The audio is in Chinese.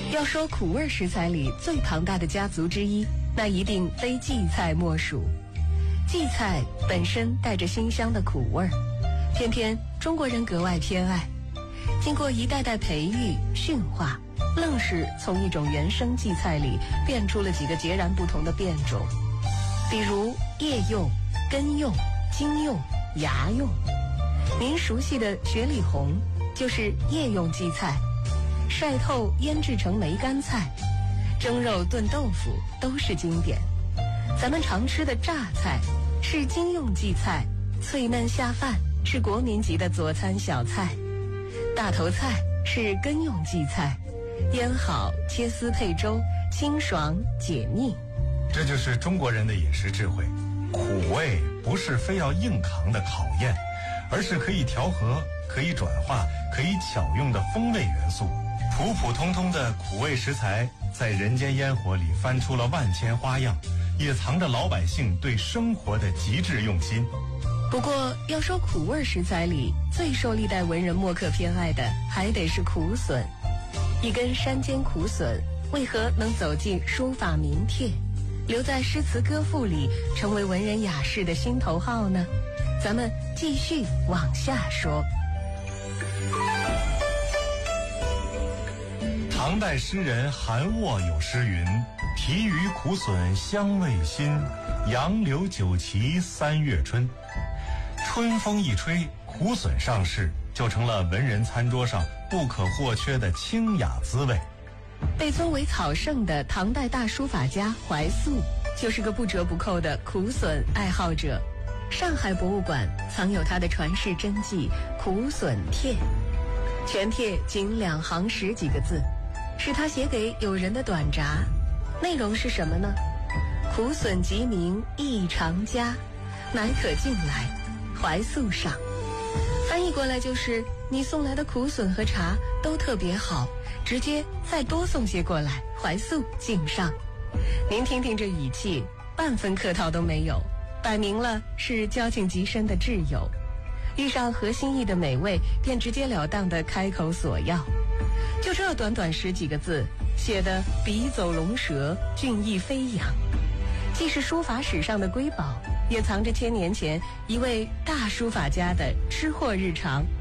要说苦味食材里最庞大的家族之一，那一定非荠菜莫属。荠菜本身带着辛香的苦味儿，偏偏中国人格外偏爱。经过一代代培育驯化，愣是从一种原生荠菜里变出了几个截然不同的变种，比如叶用、根用、茎用、芽用。您熟悉的雪里红就是叶用荠菜，晒透腌制成梅干菜，蒸肉炖豆腐都是经典。咱们常吃的榨菜是茎用荠菜，脆嫩下饭，是国民级的佐餐小菜。大头菜是根用荠菜，腌好切丝配粥，清爽解腻。 这就是中国人的饮食智慧，苦味不是非要硬扛的考验，而是可以调和、可以转化、可以巧用的风味元素。普普通通的苦味食材，在人间烟火里翻出了万千花样，也藏着老百姓对生活的极致用心。 不过要说苦味食材里最受历代文人墨客偏爱的，还得是苦笋。一根山间苦笋为何能走进书法名帖，留在诗词歌赋里，成为文人雅士的心头好呢？咱们继续往下说。 唐代诗人韩沃有诗云：提鱼苦笋香味新，杨柳酒旗三月春。春风一吹，苦笋上市，就成了文人餐桌上不可或缺的清雅滋味。 被尊为草圣的唐代大书法家怀素，就是个不折不扣的苦笋爱好者。上海博物馆藏有他的传世真迹《苦笋帖》，全帖仅2行10几个字，是他写给友人的短札。内容是什么呢？苦笋即名异常佳，乃可进来，怀素上。翻译过来就是，你送来的苦笋和茶都特别好，直接再多送些过来，怀素敬上。您听听这语气，半分客套都没有，摆明了是交情极深的挚友。遇上合心意的美味，便直截了当的开口索要。就这短短10几个字，写得笔走龙蛇，俊逸飞扬，既是书法史上的瑰宝，也藏着1000年前一位大书法家的吃货日常。